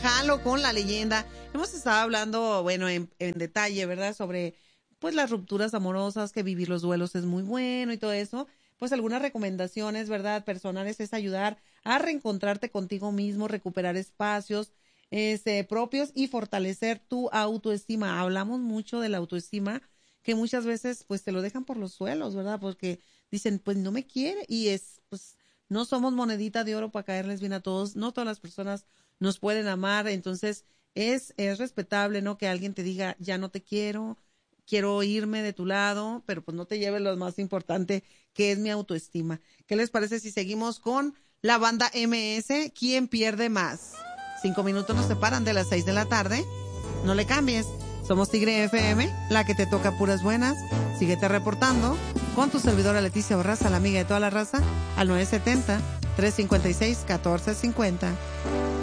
Jalo con la leyenda. Hemos estado hablando, bueno, en detalle, ¿verdad? Sobre, pues, las rupturas amorosas, que vivir los duelos es muy bueno y todo eso. Pues algunas recomendaciones, ¿verdad? Personales es ayudar a reencontrarte contigo mismo, recuperar espacios propios y fortalecer tu autoestima. Hablamos mucho de la autoestima, que muchas veces, pues, te lo dejan por los suelos, ¿verdad? Porque dicen, pues, no me quiere y pues, no somos monedita de oro para caerles bien a todos. No todas las personas nos pueden amar. Entonces, es respetable, ¿no? Que alguien te diga, ya no te quiero irme de tu lado, pero pues no te lleves lo más importante, que es mi autoestima. ¿Qué les parece si seguimos con la banda MS? ¿Quién pierde más? 5 minutos nos separan de las 6 de la tarde. No le cambies. Somos Tigre FM, la que te toca puras buenas. Síguete reportando con tu servidora Leticia Barraza, la amiga de toda la raza, al 970-356-1450.